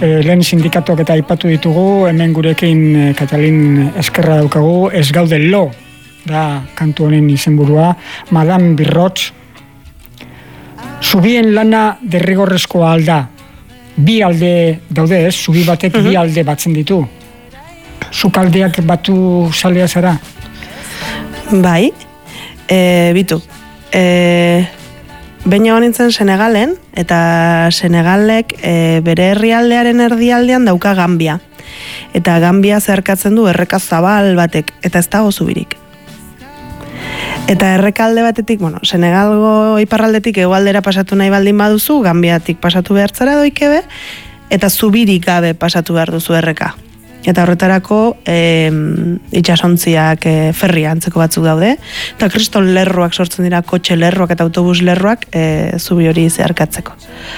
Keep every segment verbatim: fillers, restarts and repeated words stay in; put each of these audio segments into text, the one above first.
E, lehen sindikatuak eta aipatu ditugu, hemen gurekin e, Katalin Eskerra daukagu, ez gaude lo, da kantu honen izenburua, Madame Birrotz, zubien lana derrigorrezkoa alda, bi alde daude ez, zubi batek uh-huh. bi alde batzen ditu. Zukaldeak batu zalea zara? Bai, e, bitu. E, Baina nintzen Senegalen, eta Senegalek e, bere herrialdearen erdialdean dauka Gambia. Eta Gambia zeharkatzen du erreka zabal batek, eta ez dago zubirik. Eta errekalde batetik, bueno, Senegalgo iparraldetik hegoaldera pasatu nahi baldin baduzu, Gambiatik pasatu behartzara doikebe, eta zubirik gabe pasatu behar duzu erreka. Eta horretarako e, itxasontziak e, ferria antzeko batzuk daude. Eta kriston lerroak sortzen dira, kotxe lerroak eta autobus lerroak e, zubi hori zeharkatzeko.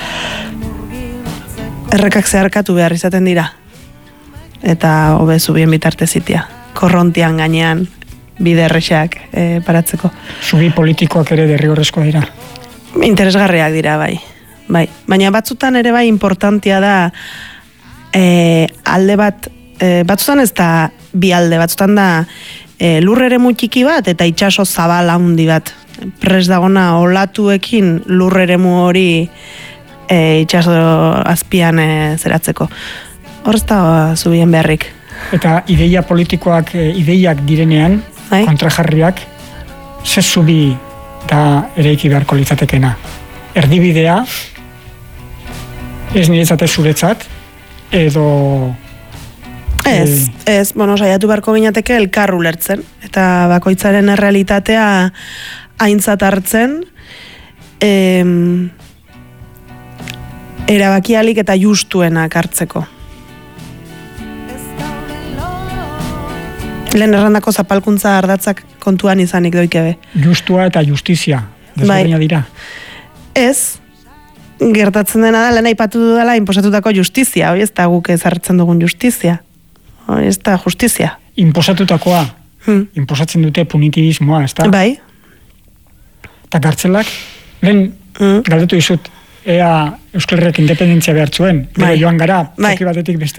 Errekak zeharkatu behar izaten dira. Eta hobe zubien bitarte zitia. Korrontian gainean bide errexak e, paratzeko. Zubi politikoak ere derrigorrezkoa dira? Interesgarriak dira, bai. bai. Baina batzutan ere bai importantia da e, alde bat E, batzutan ez da bi alde, batzutan da e, lurrere mutxiki bat eta itxaso zabal handi bat. Pres dagona olatuekin lurrere mu hori e, itxaso azpian e, zeratzeko. Hor ez da zubien beharrik. Eta ideia politikoak, e, ideiak direnean, Hai? kontrajarriak, ze zubi da ereiki beharko litzatekena. Erdibidea, ez niretzate zuretzat, edo... Ez, ez, bueno, saiatu beharko ginateke elkarru lertzen, eta bakoitzaren errealitatea aintzat hartzen, em, erabakialik eta justuenak hartzeko. Lehen errandako zapalkuntza ardatzak kontuan izanik doikebe. Justua eta justizia, desberdina bai. dira. Ez, gertatzen dena da, lehen aipatu dudala, inposatutako justizia, hori ez da guk ezartzen dugun justizia. Hori ez da justizia. Inposatutakoa, hmm. inposatzen dute punitibismoa, ez da? Bai. Eta gartzelak, lehen hmm. galdetu izut, ea Euskal Herriak independentzia behar zuen, bai. joan gara, toki batetik beste.